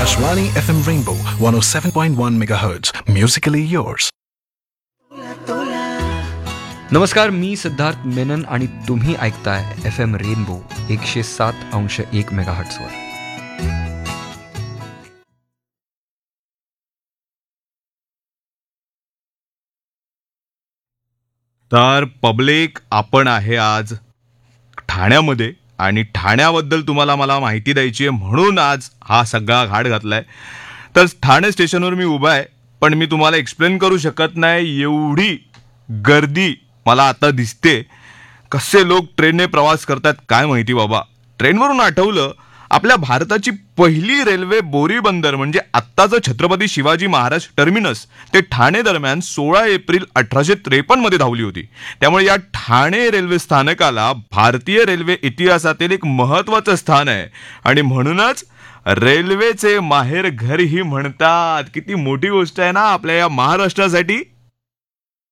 Akashvani FM Rainbow 107.1 MHz. Musically yours. नमस्कार, मी सिद्धार्थ मेनन आणि तुम्ही ऐकताय FM रेनबो 107.1 मेगाहर्ट्झवर. तर पब्लिक, आपण आहे आज ठाण्यामध्ये आणि ठाण्याबद्दल तुम्हाला मला माहिती द्यायची आहे म्हणून आज हा सगळा घाट घातलाय. तर ठाणे स्टेशनवर मी उभा आहे, पण मी तुम्हाला एक्सप्लेन करू शकत नाही, एवढी गर्दी मला आता दिसते. कसे लोक ट्रेनने प्रवास करतात काय माहिती बाबा. ट्रेनवरून आठवलं, आपल्या भारताची पहिली रेल्वे बोरी बंदर म्हणजे आत्ताचं छत्रपती शिवाजी महाराज टर्मिनस ते ठाणे दरम्यान 16 एप्रिल 1853 मध्ये धावली होती. त्यामुळे या ठाणे रेल्वे स्थानकाला भारतीय रेल्वे इतिहासातील एक महत्वाचं स्थान आहे आणि म्हणूनच रेल्वेचे माहेर घरही म्हणतात. किती मोठी गोष्ट आहे ना आपल्या या महाराष्ट्रासाठी.